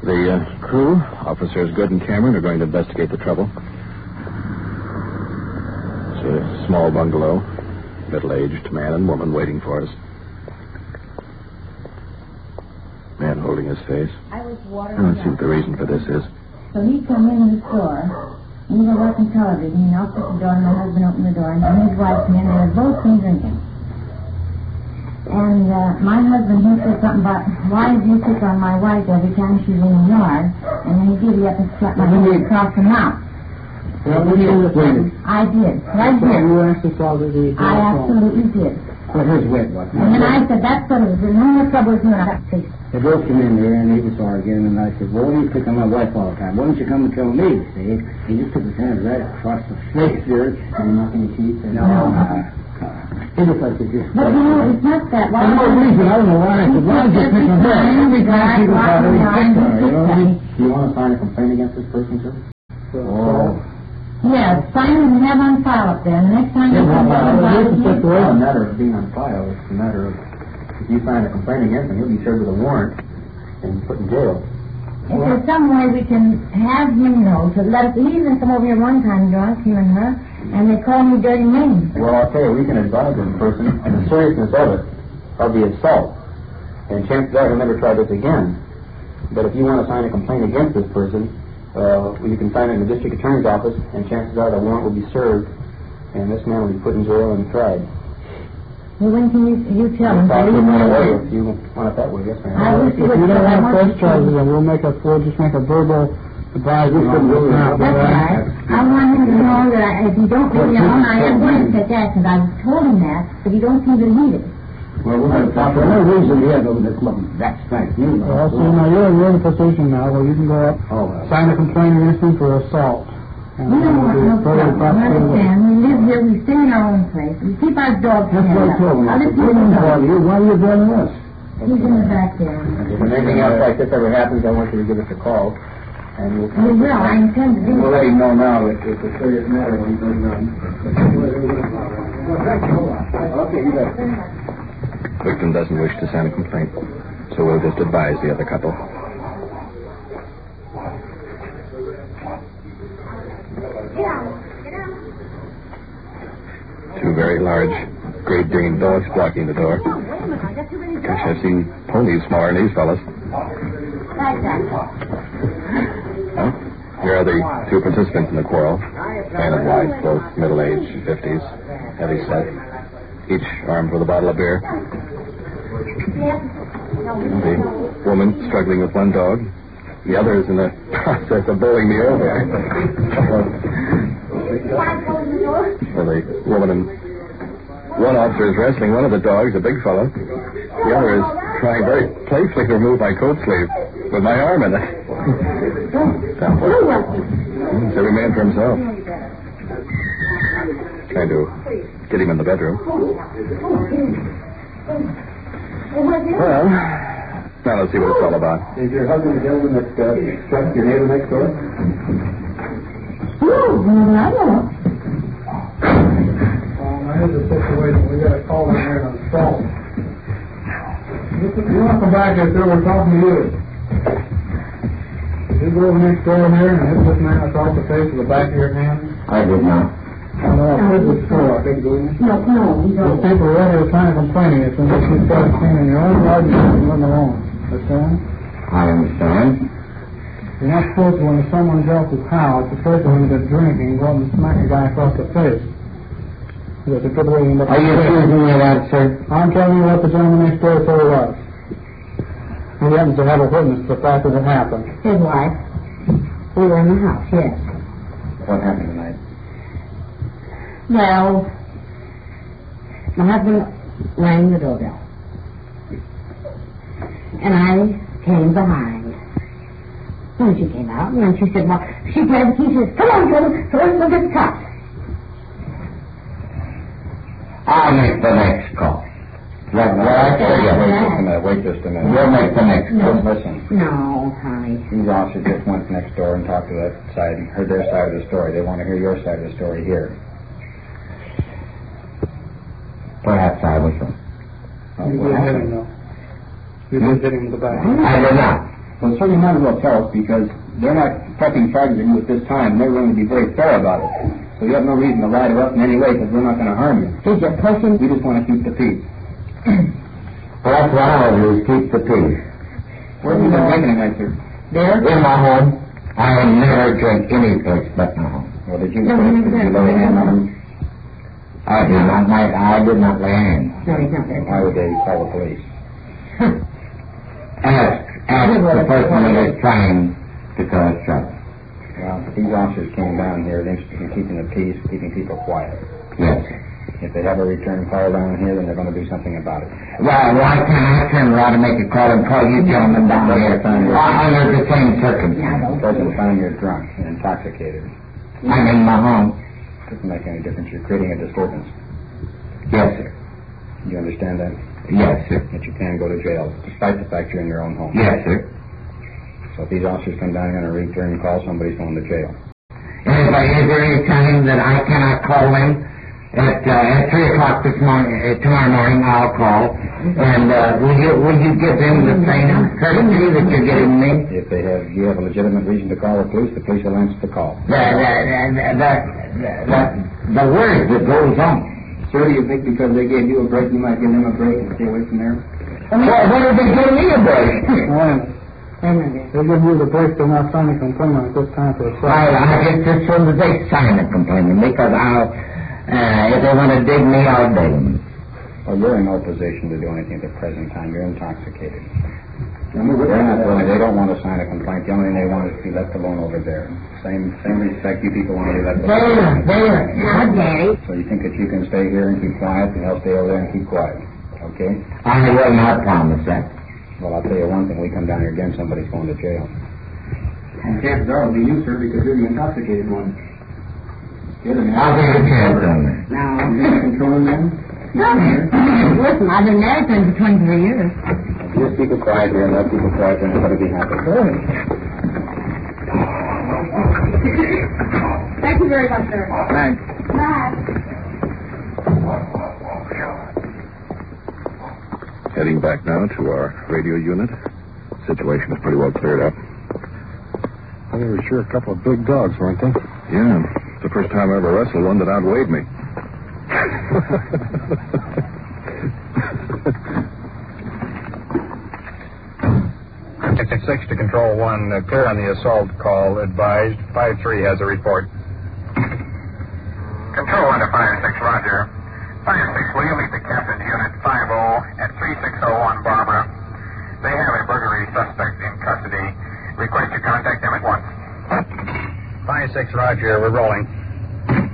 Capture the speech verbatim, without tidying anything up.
The uh, crew, Officers Good and Cameron, are going to investigate the trouble. It's a small bungalow, middle-aged man and woman waiting for us. Man holding his face. I was watering. Let's see what the reason for this is. So he come in in the store, and he was watching television. He knocked at the door, and my husband opened the door, and his wife came in, and they were both been drinking. And uh, my husband, he said something about, why do you pick on my wife every time she's in the yard? And then he giddy up and slapped my hand across the mouth. Well, we did. I did. Right here. You actually saw the... the I absolutely did. Well, his wit wasn't. And then I said, that's what it was. There's no more trouble with you. And I got face. They both came in here, and he was arguing, and I said, well, you pick on my wife all the time. Why don't you come and tell me, see? He just took his hand right across the face there, and nothing to teeth. And no. Uh, He just like to just... But, you know, it's not that. Why no reason. I don't know why. I said, why don't you pick on her? Every time she was out, he picked on her, you know? Do you want to sign a complaint against this person, sir? Oh. Yes, sign and have on file up there. And the next time you come down, It's not a matter of being on file. It's a matter of if you sign a complaint against him, he'll be served with a warrant and put in jail. if there's some way we can have him know to let us... He even come over here one time drunk, him and her, and they called me dirty names. Well, I'll tell you, we can advise this person on the seriousness of it, of the assault. And chances are he'll never try this again. But if you want to sign a complaint against this person, uh, you can sign it in the district attorney's office, and chances are the warrant will be served, and this man will be put in jail and tried. Well, when can you, you tell him? Possibly right away if you want it that way, yes, ma'am. I wish If you don't have press charges, then we'll make a, we'll just make a verbal advisement on this now. That's right. I want him to know that I, if you don't leave me alone, I am going to take that, because I've told him that, but he don't seem to need it. Well, we're going to talk. There's no reason he has over this club. That's nice. You know. Well, so now you're, you're in a position now where you can go up, Oh, well. sign a complaint against him for assault. And We don't want no further problem. You understand? We live here, we stay in our own place, we keep our dogs That's what I told him. I Other said, people "Why don't. are you? Why are you doing this?" He's in the back there. If anything else like this ever happens, I want you to give us a call. And we'll... We will, I intend to do We'll it. let him know now that it's a serious matter when he goes on. Okay, you got it. Victim doesn't wish to sign a complaint, so we'll just advise the other couple. Two very large Great Dane dogs blocking the door. Gosh, I've seen ponies smaller than these fellas. Like that. Huh? Here are the two participants in the quarrel. Man and wife, both middle-aged, fifties, heavy set, each armed with a bottle of beer. The woman struggling with one dog. The other is in the process of bowling me over. Well, the woman and one officer is wrestling one of the dogs, a big fellow. The other is trying very playfully to remove my coat sleeve with my arm in it. It's every man for himself. Trying to get him in the bedroom. Well, now let's see what it's all about. Is your husband the gentleman that uh, struck your neighbor next door? Oh, I know. Here's the situation. We got a call in here on the phone. You want to come back here, sir? We're talking to you. Did you go over next door here and hit this man across the face with the back of your hand? I did not. I know. I heard this before. I think you did. No, no, we Those don't. people are ready to sign a complaint against them. If you start seeing your own yard, you can run alone. Understand? I understand. You're not supposed to, when someone else's house, especially when they're drinking, go up and smack a guy across the face. That's a good way to look at it. Are you accusing me of that, sir? I'm telling you what the gentleman next door told us. He happens to have a witness to the fact that it happened. His wife. We were in the house, yes. What happened tonight? Well, my husband rang the doorbell. And I came behind. When she came out, and then she said, well, she grabbed the key, she says, come on, Jordan, so let's go get the cops. I'll make the next call. Well, well, I tell you, wait just a minute, wait just a minute. You'll make the next call. No. Listen, No, honey. these officers just went next door and talked to that side and heard their side of the story. They want to hear your side of the story here. Perhaps I was wrong. You did hit him, though. You did hit him in the back. I did not. Well, sir, you might as well tell us because they're not pressing charges at you at this time. They're going to be very fair about it. So you have no reason to lie to us in any way because we're not going to harm you. He's just pushing. We just want to keep the peace. Well, that's what I'll do is keep the peace. Where have you been drinking tonight, sir? There? In my home. I never drink any place but my home. Well, did you, No, did he's you not. lay a hand on him? I did not lay, I did not lay hands. No, he's not there. Why would they call the police? Ask, ask the person that is trying to cause trouble. Well, these officers came down here interested in keeping the peace, keeping people quiet. Yes, sir. If they have a return call down here, then they're going to do something about it. Well, why can't I turn around and make a call and call you gentlemen down here under the same circumstances? It doesn't find you're drunk and intoxicated. I'm in my home. Doesn't make any difference. You're creating a disturbance. Yes, sir. You understand that? Yes, sir. That you can go to jail, despite the fact you're in your own home. Yes, sir. So if these officers come down here on a return call, somebody's going to jail. Is there, is there any time that I cannot call in? At, uh, at three o'clock this morning, uh, tomorrow morning, I'll call. And uh, will you will you give them the same courtesy that you're giving me? If they have, you have a legitimate reason to call the police, the police will answer the call. The the the the, the, the word that goes on. Sir, do you think because they gave you a break, you might give them a break and stay away from there? Well, what if they give me a break? They give you the break, they're not signing a complaint at this time for a I, I guess as soon as they sign a complaint, because I'll, uh, if they want to dig me, I'll dig them. Well, you're in no position to do anything at the present time. You're intoxicated. They're not willing. They don't want to sign a complaint. The only thing they want is to be left alone over there. Same same respect you people want to be left alone. There, there. Now, Daddy. So you think that you can stay here and keep quiet, and they'll stay over there and keep quiet. Okay? I will not promise that. Well, I'll tell you one thing. We come down here again, somebody's going to jail. And chances are it'll be you, sir, because you're the intoxicated one. I'll take a chance on that. No. You controlling them? Listen, I've been married to him for twenty-three years. Just keep it quiet here and let people quiet and everybody be happy. Thank you very much, sir. Thanks. Bye. Heading back now to our radio unit. Situation is pretty well cleared up. Well, they were sure a couple of big dogs, weren't they? Yeah. It's the first time I ever wrestled one that outweighed me. six to Control one, uh, clear on the assault call, advised. five three has a report. Control one to five six, roger. five six, will you meet the captain's unit five oh at three six oh one Barbara? They have a burglary suspect in custody. Request you contact them at once. five six, roger, we're rolling.